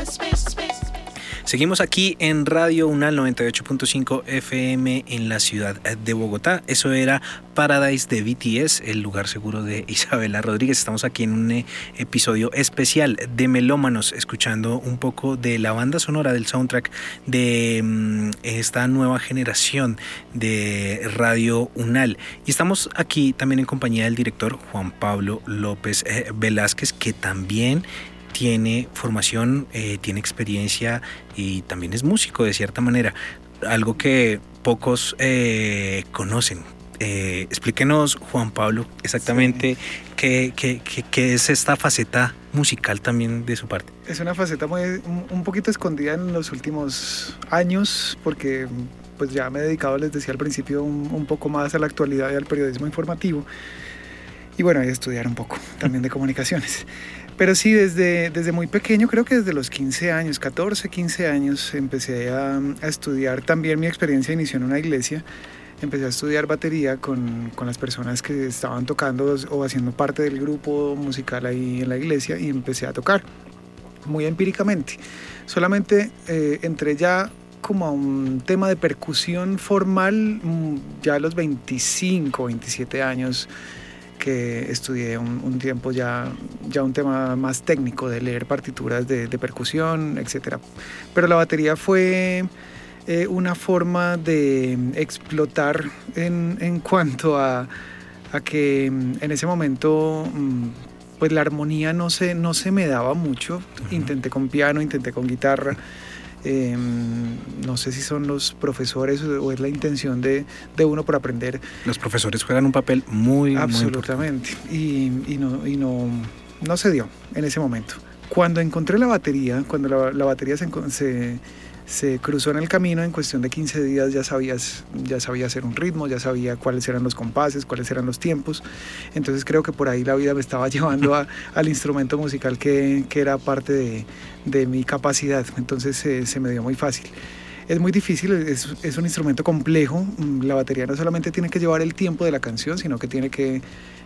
Seguimos aquí en Radio UNAL 98.5 FM en la ciudad de Bogotá. Eso era Paradise de BTS, el lugar seguro de Isabela Rodríguez. Estamos aquí en un episodio especial de Melómanos, escuchando un poco de la banda sonora del soundtrack de esta nueva generación de Radio UNAL. Y estamos aquí también en compañía del director Juan Pablo López Velázquez, que también tiene formación, tiene experiencia y también es músico de cierta manera, algo que pocos conocen. Explíquenos, Juan Pablo, exactamente qué es esta faceta musical también de su parte. Es una faceta un poquito escondida en los últimos años, porque pues ya me he dedicado, les decía al principio, un poco más a la actualidad y al periodismo informativo. Y bueno, a estudiar un poco también de comunicaciones. Pero sí, desde muy pequeño, creo que desde los 15 años, 14, 15 años, empecé a estudiar. También mi experiencia inició en una iglesia. Empecé a estudiar batería con las personas que estaban tocando o haciendo parte del grupo musical ahí en la iglesia, y empecé a tocar muy empíricamente. Solamente entré ya como a un tema de percusión formal ya a los 25, 27 años, que estudié un tiempo ya un tema más técnico de leer partituras de percusión, etc. Pero la batería fue una forma de explotar en cuanto a que en ese momento pues la armonía no se me daba mucho. Intenté con piano, intenté con guitarra. No sé si son los profesores o es la intención de uno por aprender. Los profesores juegan un papel muy absolutamente muy y no se dio en ese momento. Cuando encontré la batería, cuando la batería se cruzó en el camino, en cuestión de 15 días ya sabía hacer un ritmo, ya sabía cuáles eran los compases, cuáles eran los tiempos. Entonces creo que por ahí la vida me estaba llevando al instrumento musical que era parte de mi capacidad. Entonces se me dio muy fácil. Es muy difícil, es un instrumento complejo. La batería no solamente tiene que llevar el tiempo de la canción, sino que tiene que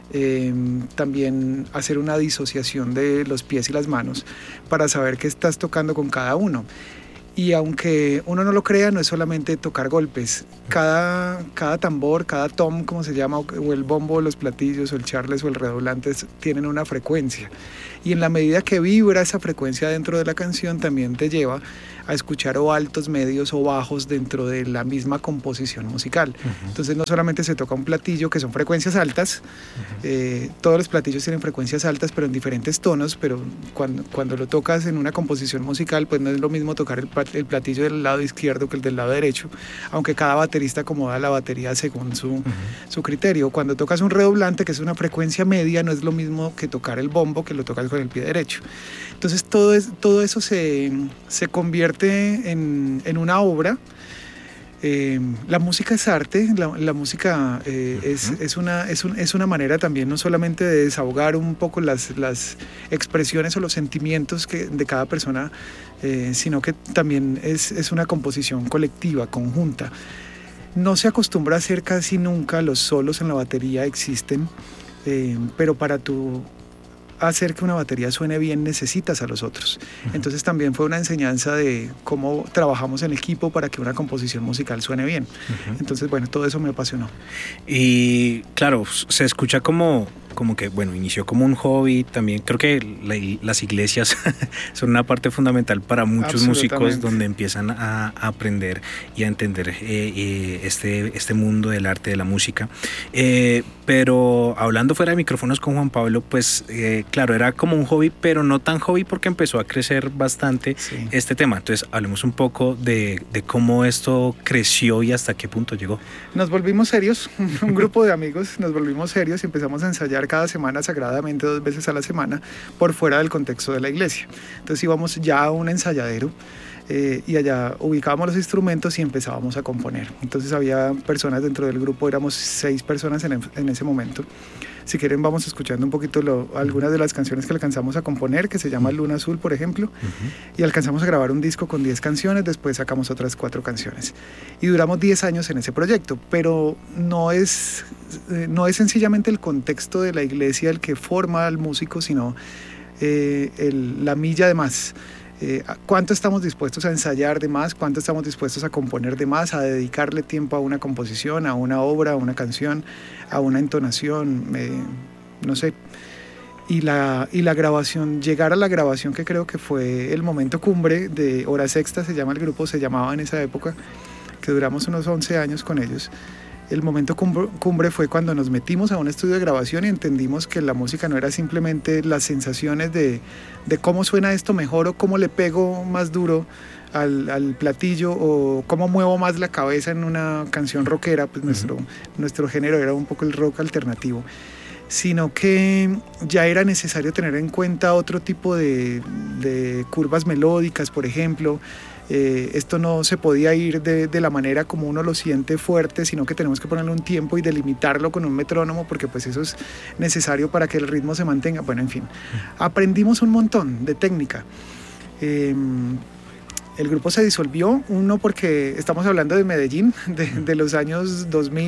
también hacer una disociación de los pies y las manos para saber qué estás tocando con cada uno. Y aunque uno no lo crea, no es solamente tocar golpes. Cada tambor, cada tom, como se llama, o el bombo, los platillos, o el charles o el redoblante, tienen una frecuencia. Y en la medida que vibra esa frecuencia dentro de la canción, también te lleva a escuchar o altos, medios o bajos dentro de la misma composición musical. Entonces no solamente se toca un platillo, que son frecuencias altas, todos los platillos tienen frecuencias altas, pero en diferentes tonos, pero cuando lo tocas en una composición musical, pues no es lo mismo tocar el platillo del lado izquierdo que el del lado derecho, aunque cada baterista acomoda la batería según su criterio. Cuando tocas un redoblante, que es una frecuencia media, no es lo mismo que tocar el bombo, que lo tocas con el pie derecho. Entonces todo eso se convierte en una obra. La música es arte, la música es una manera también no solamente de desahogar un poco las expresiones o los sentimientos de cada persona, sino que también es una composición colectiva, conjunta. No se acostumbra a hacer casi nunca los solos en la batería, existen, pero para hacer que una batería suene bien necesitas a los otros. Entonces también fue una enseñanza de cómo trabajamos en equipo para que una composición musical suene bien. Entonces bueno, todo eso me apasionó. Y claro, se escucha como que, bueno, inició como un hobby. También creo que las iglesias son una parte fundamental para muchos músicos, donde empiezan a aprender y a entender este mundo del arte, de la música. Pero hablando fuera de micrófonos con Juan Pablo, pues claro, era como un hobby, pero no tan hobby, porque empezó a crecer bastante este tema. Entonces hablemos un poco de cómo esto creció y hasta qué punto llegó. Nos volvimos serios, un grupo de amigos, nos volvimos serios y empezamos a ensayar cada semana sagradamente 2 veces a la semana por fuera del contexto de la iglesia. Entonces íbamos ya a un ensayadero y allá ubicábamos los instrumentos y empezábamos a componer. Entonces había personas dentro del grupo, éramos 6 personas en ese momento. Si quieren vamos escuchando un poquito algunas de las canciones que alcanzamos a componer, que se llama Luna Azul, por ejemplo, y alcanzamos a grabar un disco con 10 canciones, después sacamos otras 4 canciones y duramos 10 años en ese proyecto, pero no es sencillamente el contexto de la iglesia el que forma al músico, sino la milla de más. ¿Cuánto estamos dispuestos a ensayar de más? ¿Cuánto estamos dispuestos a componer de más? A dedicarle tiempo a una composición, a una obra, a una canción, a una entonación, no sé. Y la grabación, llegar a la grabación, que creo que fue el momento cumbre de Hora Sexta, se llamaba en esa época, que duramos unos 11 años con ellos. El momento cumbre fue cuando nos metimos a un estudio de grabación y entendimos que la música no era simplemente las sensaciones de cómo suena esto mejor o cómo le pego más duro al platillo o cómo muevo más la cabeza en una canción rockera. Pues nuestro género era un poco el rock alternativo, sino que ya era necesario tener en cuenta otro tipo de curvas melódicas, por ejemplo. Esto no se podía ir de la manera como uno lo siente fuerte, sino que tenemos que ponerle un tiempo y delimitarlo con un metrónomo, porque pues eso es necesario para que el ritmo se mantenga. Bueno, en fin, aprendimos un montón de técnica. El grupo se disolvió, uno porque estamos hablando de Medellín, de los años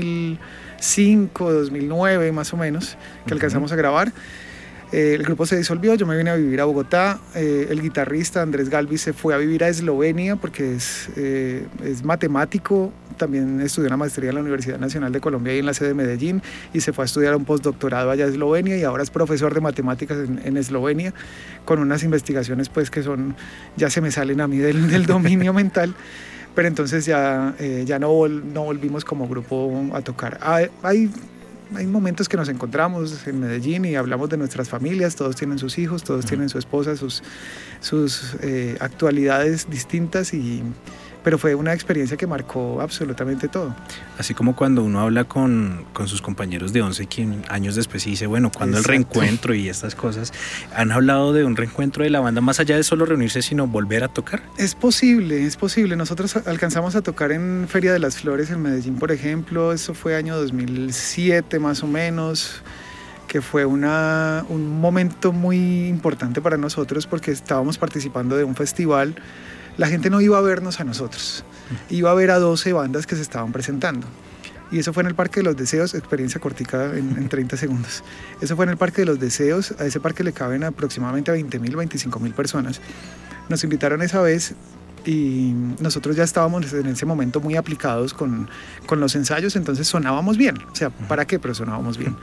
2005, 2009 más o menos, que alcanzamos a grabar. El grupo se disolvió, yo me vine a vivir a Bogotá. El guitarrista Andrés Galvis se fue a vivir a Eslovenia porque es matemático, también estudió una maestría en la Universidad Nacional de Colombia y en la sede de Medellín, y se fue a estudiar un postdoctorado allá a Eslovenia, y ahora es profesor de matemáticas en Eslovenia, con unas investigaciones pues que son, ya se me salen a mí del dominio mental. Pero entonces ya no volvimos como grupo a tocar. Hay momentos que nos encontramos en Medellín y hablamos de nuestras familias, todos tienen sus hijos, todos tienen su esposa, sus actualidades distintas, pero fue una experiencia que marcó absolutamente todo. Así como cuando uno habla con sus compañeros de 11, quien años después dice, bueno, ¿cuándo el reencuentro y estas cosas? ¿Han hablado de un reencuentro de la banda más allá de solo reunirse, sino volver a tocar? Es posible. Nosotros alcanzamos a tocar en Feria de las Flores en Medellín, por ejemplo. Eso fue año 2007 más o menos, que fue un momento muy importante para nosotros porque estábamos participando de un festival. La gente no iba a vernos a nosotros, iba a ver a 12 bandas que se estaban presentando. Y eso fue en el Parque de los Deseos, experiencia cortica en 30 segundos. Eso fue en el Parque de los Deseos. A ese parque le caben aproximadamente 20.000, 25.000 personas. Nos invitaron esa vez y nosotros ya estábamos en ese momento muy aplicados con los ensayos, entonces sonábamos bien. O sea, ¿para qué? Pero sonábamos bien.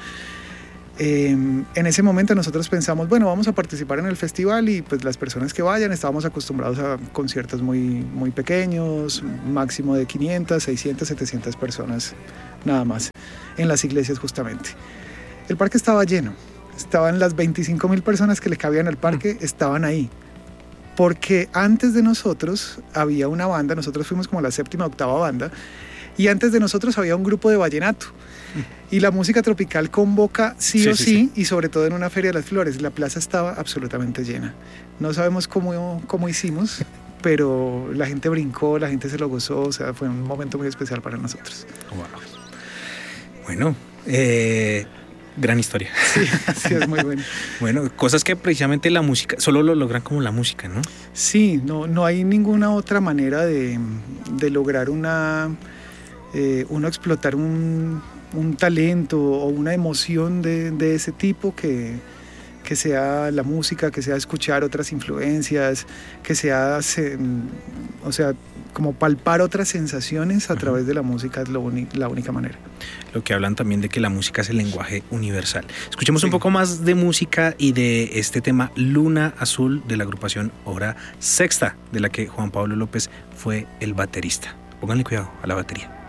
En ese momento nosotros pensamos, bueno, vamos a participar en el festival y pues las personas que vayan, estábamos acostumbrados a conciertos muy, muy pequeños, máximo de 500, 600, 700 personas nada más, en las iglesias justamente. El parque estaba lleno, estaban las 25.000 personas que le cabían al parque, estaban ahí. Porque antes de nosotros había una banda, nosotros fuimos como la 7ª, 8ª banda, y antes de nosotros había un grupo de vallenato. Y la música tropical convoca sí, y sobre todo en una Feria de las Flores. La plaza estaba absolutamente llena. No sabemos cómo hicimos, pero la gente brincó, la gente se lo gozó, o sea, fue un momento muy especial para nosotros. Wow. Bueno, gran historia. Sí, es muy bueno. Bueno, cosas que precisamente la música, solo lo logran como la música, ¿no? Sí, no hay ninguna otra manera de lograr uno explotar un talento o una emoción de ese tipo que sea la música, que sea escuchar otras influencias, que sea, o sea, como palpar otras sensaciones a través de la música es la única manera. Lo que hablan también de que la música es el lenguaje universal. Escuchemos un poco más de música y de este tema Luna Azul de la agrupación Hora Sexta, de la que Juan Pablo López fue el baterista. Pónganle cuidado a la batería.